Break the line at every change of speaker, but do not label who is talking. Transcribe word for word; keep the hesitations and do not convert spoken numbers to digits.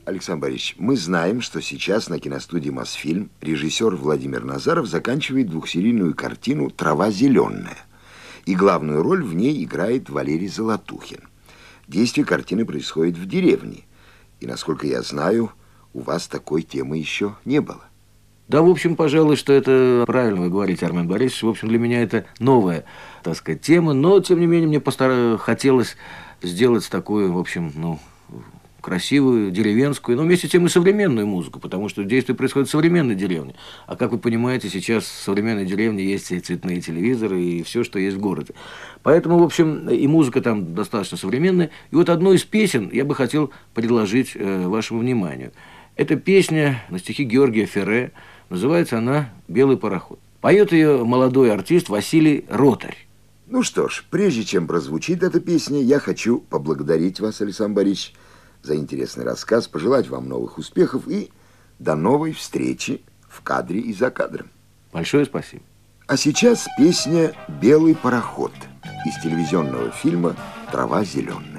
Александр Борисович, мы знаем, что сейчас на киностудии «Мосфильм» режиссер Владимир Назаров заканчивает двухсерийную картину «Трава зеленая». И главную роль в ней играет Валерий Золотухин. Действие картины происходит в деревне. И, насколько я знаю, у вас такой темы еще не было.
Да, в общем, пожалуй, что это правильно вы говорите, Армен Борисович. В общем, для меня это новая, так сказать, тема. Но, тем не менее, мне постар... хотелось сделать такую, в общем, ну... красивую, деревенскую, но вместе с тем и современную музыку, потому что действие происходит в современной деревне. А как вы понимаете, сейчас в современной деревне есть и цветные телевизоры, и все, что есть в городе. Поэтому, в общем, и музыка там достаточно современная. И вот одну из песен я бы хотел предложить э, вашему вниманию. Это песня на стихи Георгия Ферре, называется она «Белый пароход». Поет ее молодой артист Василий Ротарь.
Ну что ж, прежде чем прозвучит эта песня, я хочу поблагодарить вас, Александр Борисович, за интересный рассказ, пожелать вам новых успехов и до новой встречи в кадре и за кадром.
Большое спасибо.
А сейчас песня «Белый пароход» из телевизионного фильма «Трава зеленая».